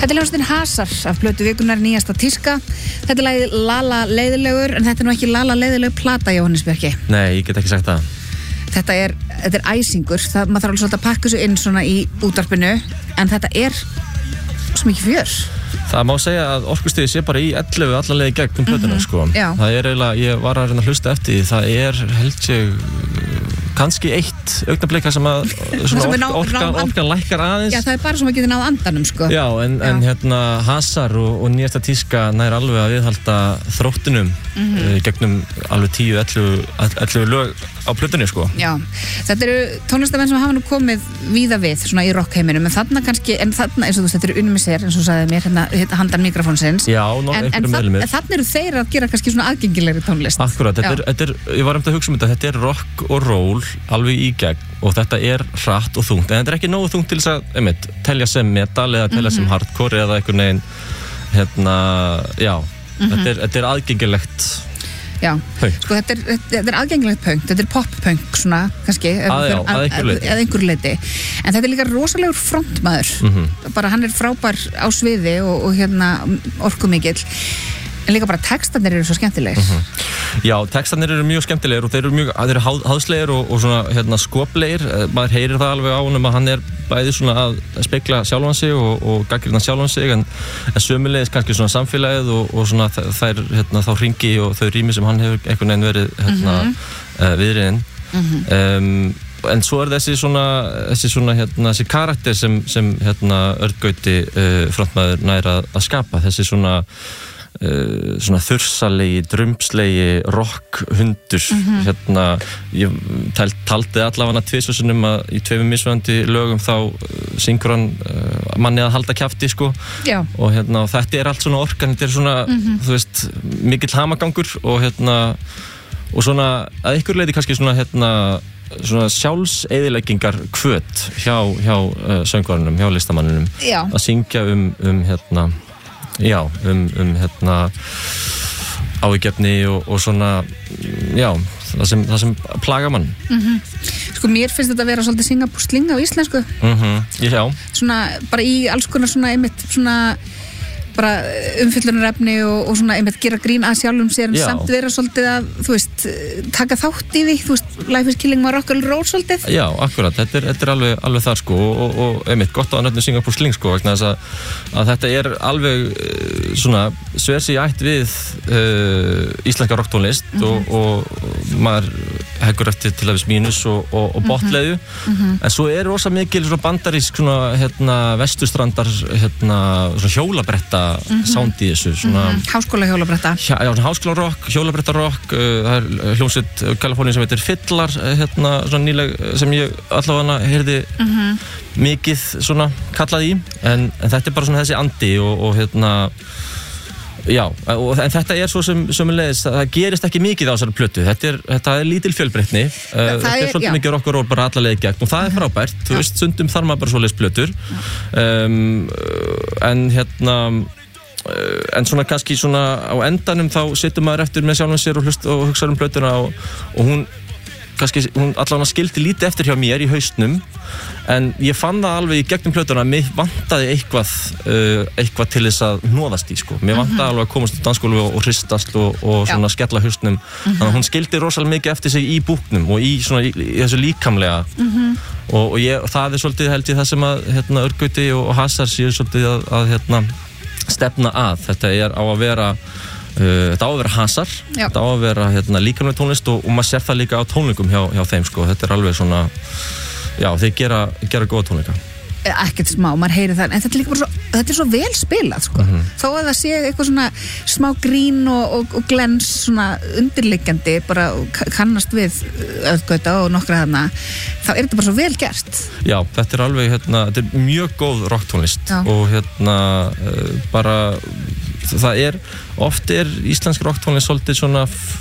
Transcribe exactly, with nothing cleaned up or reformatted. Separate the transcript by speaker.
Speaker 1: Þetta er hljómsveitin Hasar af plötu vikunnar Nýjasta tíska. Þetta er lagið Lala leiðilegur, en þetta er nú ekki Lala leiðileg plata, Jóhannes Bjarki.
Speaker 2: Nei, ég get ekki sagt það.
Speaker 1: Þetta er, þetta er æsingur, það, maður þarf alveg svolítið að pakka þessu inn svona í útvarpinu, en þetta er svo mikið fjör.
Speaker 2: Það má segja að orkustigið sé bara í ellefu allan leið gegn um plötuna,
Speaker 1: Mhm,
Speaker 2: sko.
Speaker 1: já.
Speaker 2: Það er eiginlega, ég var að reyna að hlusta eftir því, það er held ég kannski eitt augnablik sem að svona
Speaker 1: sem við
Speaker 2: orkan,
Speaker 1: ná-
Speaker 2: orkan,
Speaker 1: ná-
Speaker 2: orkan lækkar aðeins.
Speaker 1: Já, það er bara svo maður getur náð andanum, sko.
Speaker 2: Já, en, en hérna Hasar og, og Nýjasta tíska nær alveg að viðhalda þróttunum
Speaker 1: Mhm.
Speaker 2: uh, gegnum alveg tíu, ellefu, ellefu lög á plötunni, sko.
Speaker 1: Já, þetta eru tónlistamenn sem hafa nú komið víða við, svona í rockheiminum, en þarna kannski, en þarna, eins og þú veist, þetta eru unnum með sér, eins og þú sagði mér, hérna, hérna handan mikrofónsins.
Speaker 2: Já, ná,
Speaker 1: en, en
Speaker 2: einhverjum
Speaker 1: þarna,
Speaker 2: meðlimir.
Speaker 1: þarna eru þeir að gera kannski svona aðgengilegri tónlist.
Speaker 2: Akkurat, þetta
Speaker 1: Já.
Speaker 2: er, þetta er, ég var um að hugsa um þetta, þetta er rock og roll alveg í gegn og þetta er hratt og þungt, en þetta er ekki nógu þungt til þess að, einmitt, telja sem metal eða telja
Speaker 1: Mhm.
Speaker 2: sem hardcore eða einhvern veginn, hérna, já,
Speaker 1: Mhm.
Speaker 2: þetta, er, þetta er aðgengilegt
Speaker 1: Já,
Speaker 2: punk.
Speaker 1: sko þetta er, þetta er aðgengilegt punk, þetta er pop-punk svona, kannski, ef-
Speaker 2: Að- já,
Speaker 1: að-
Speaker 2: að einhverju leyti.
Speaker 1: að einhverju leyti. En þetta er líka rosalegur frontmaður,
Speaker 2: Mhm.
Speaker 1: bara hann er frábær á sviði og, og hérna orkumikill, en líka bara textarnir eru svo skemmtilegir.
Speaker 2: Mhm. Já, textarnir eru mjög skemmtilegir og þeir eru mjög, þeir eru háð, háðslegir og, og svona, hérna, skoplegir. Eh, maður heyrir það alveg á honum að hann er bæði svona að spegla sjálfan sig og, og gagnrýna sjálfan sig, en, en sömulegis kannski svona samfélagið og, og svona þ- þær, hérna, þá hringi og þau rými sem hann hefur einhvern veginn verið, hérna,
Speaker 1: Mhm.
Speaker 2: uh, viðriðin.
Speaker 1: Mhm.
Speaker 2: um, en svo er þessi svona, þessi svona, hérna, þessi karakter sem, sem hérna, Örn Gauti uh, frontmaður nær að, að skapa, þessi svona Uh, svona þursalegi, drumbslegi rockhundur.
Speaker 1: Mhm.
Speaker 2: Hérna, ég tal, taldi allavega tvisvarsinnum að í tveimur mismunandi lögum þá uh, syngur hann uh, manni að halda kjafti, sko.
Speaker 1: Já.
Speaker 2: Og hérna, og þetta er allt svona orkan, þetta er svona,
Speaker 1: Mhm.
Speaker 2: þú veist, mikill hamagangur og hérna, og svona að ykkur leiti kannski svona, hérna, svona sjálfseyðileggingar hvöt hjá, hjá uh, söngvarunum, hjá listamanninum,
Speaker 1: Já.
Speaker 2: að syngja um, um hérna, já, um, um hérna áhyggjefni og, og svona, já, það sem, það sem plagar mann.
Speaker 1: Mhm. Sko mér finnst þetta að vera svolítið singapúrsling á íslensku,
Speaker 2: Mhm, já,
Speaker 1: svona bara í alls konar svona einmitt svona bara umfyllunarefni og, og svona einmitt gera grín að sjálfum sér, en
Speaker 2: Já.
Speaker 1: samt vera svolítið að, þú veist, taka þátt í því, þú veist, Life is Killing var rock'n'roll roll svolítið.
Speaker 2: já, akkurat, þetta er, þetta er alveg, alveg þar, sko, og, og, og einmitt gott á nöfnu Singapore Sling, sko, vegna þess að, að þetta er alveg eh, svona sver sig í ætt við uh, íslenska rocktónlist
Speaker 1: Mhm.
Speaker 2: og, og maður heggur eftir til aðeins mínus og, og, og botleiðu,
Speaker 1: Mhm.
Speaker 2: en svo er rosa mikil svona bandarísk svona, hérna, vestustrandar, hérna, svona hjólabretta
Speaker 1: Mhm.
Speaker 2: sound í þessu, svona
Speaker 1: Mhm. Háskóla hjólabretta.
Speaker 2: Já, já, svona háskólarokk, hjólabretta-rokk, uh, það er hljómsveit Kaliforníu sem heitir Fiddlar, uh, hérna, svona nýleg, uh, sem ég allavega heyrði
Speaker 1: Mhm.
Speaker 2: mikið svona kallað í, en, en þetta er bara svona þessi andi og, og hérna, já, og, en þetta er svo sem sömulegis, það gerist ekki mikið á þessari plötu, þetta er, þetta er lítil fjölbreytni, uh,
Speaker 1: það
Speaker 2: þetta er
Speaker 1: er-
Speaker 2: svolítið
Speaker 1: já.
Speaker 2: mikið rock og roll bara alla leið í gegn og það er frábært, þú veist, stundum þarf maður bara svoleiðis plötur, um, en hérna, Uh, en svona kannski svona á endanum þá situr maður eftir með sjálfum sér og, hlust, og hugsa um plötuna og, og hún kannski, hún allavega skildi lítið eftir hjá mér í haustnum, en ég fann það alveg í gegnum plötuna að mér vantaði eitthvað uh, eitthvað til þess að hnoðast í, sko, mér vantaði alveg að komast í dansskólu og, og hristast og, og svona
Speaker 1: Já.
Speaker 2: skella haustnum, þannig að hún skildi rosalega mikið eftir sig í búknum og í svona í, í þessu líkamlega
Speaker 1: Mhm.
Speaker 2: og, og ég, það er svolítið held ég það sem að hérna, Örn Gauti og, og Hasar séu svolítið að, að hérna stefna að, þetta er á að vera uh, þetta á að vera Hasar,
Speaker 1: Já.
Speaker 2: þetta á að vera hérna, líkamlega tónlist og, og maður sér það líka á tónleikum hjá, hjá þeim, sko, þetta er alveg svona já, þeir gera, gera góða tónleika.
Speaker 1: Ekkert smá, maður heyri það, en þetta er líka bara svo, þetta er svo vel spilað, sko.
Speaker 2: Mhm.
Speaker 1: Þó að það sé eitthvað svona smá grín og, og, og glens svona undirliggjandi, bara ka- kannast við Öðgauta og nokkra þarna, þá er þetta bara svo vel gert.
Speaker 2: Já, þetta er alveg, hérna, þetta er mjög góð rocktónlist
Speaker 1: Já.
Speaker 2: og hérna uh, bara það er, oft er íslensk rocktónlist svolítið svona